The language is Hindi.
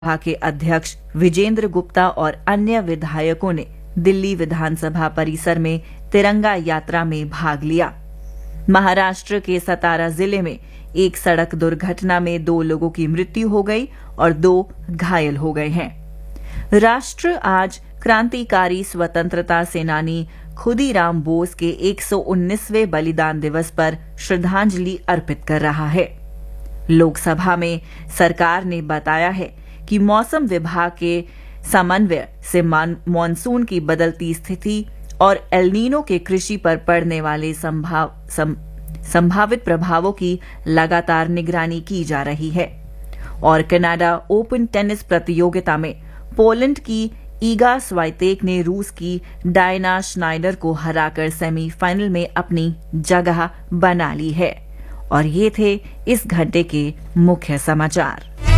सभा के अध्यक्ष विजेंद्र गुप्ता और अन्य विधायकों ने दिल्ली विधानसभा परिसर में तिरंगा यात्रा में भाग लिया। महाराष्ट्र के सतारा जिले में एक सड़क दुर्घटना में 2 लोगों की मृत्यु हो गई और 2 घायल हो गए हैं। राष्ट्र आज क्रांतिकारी स्वतंत्रता सेनानी खुदीराम बोस के 119वें बलिदान दिवस पर श्रद्धांजलि अर्पित कर रहा है। लोकसभा में सरकार ने बताया है कि मौसम विभाग के समन्वय से मानसून की बदलती स्थिति और एल नीनो के कृषि पर पड़ने वाले संभावित प्रभावों की लगातार निगरानी की जा रही है। और कनाडा ओपन टेनिस प्रतियोगिता में पोलैंड की ईगा स्वाइतेक ने रूस की डायना श्नाइडर को हराकर सेमीफाइनल में अपनी जगह बना ली है। और ये थे इस घंटे के मुख्य समाचार।